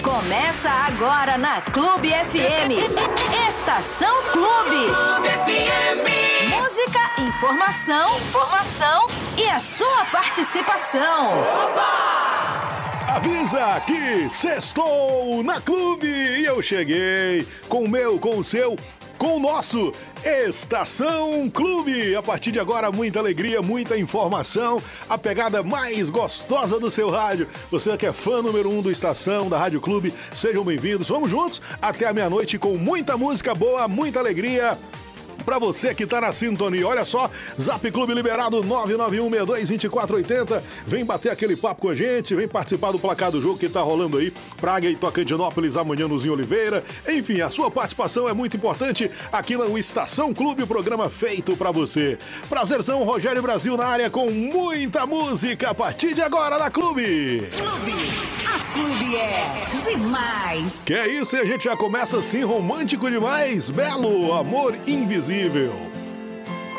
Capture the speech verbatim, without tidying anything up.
Começa agora na Clube F M. Estação Clube. Clube F M. Música, informação, informação e a sua participação. Oba! Avisa que sextou na Clube e eu cheguei com o meu, com o seu, com o nosso Estação Clube. A partir de agora, muita alegria, muita informação, a pegada mais gostosa do seu rádio. Você que é fã número um do Estação, da Rádio Clube, sejam bem-vindos. Vamos juntos até a meia-noite com muita música boa, muita alegria. Pra você que tá na sintonia, olha só, Zap Clube liberado nove nove um seis dois dois quatro oito zero. Vem bater aquele papo com a gente, vem participar do placar do jogo que tá rolando aí. Praga e Tocantinópolis amanhã no Zinho Oliveira. Enfim, a sua participação é muito importante aqui no Estação Clube, o programa feito pra você. Prazerzão, Rogério Brasil na área com muita música a partir de agora na Clube. Clube, a Clube é demais. Que é isso, e a gente já começa assim, romântico demais, belo, amor invisível.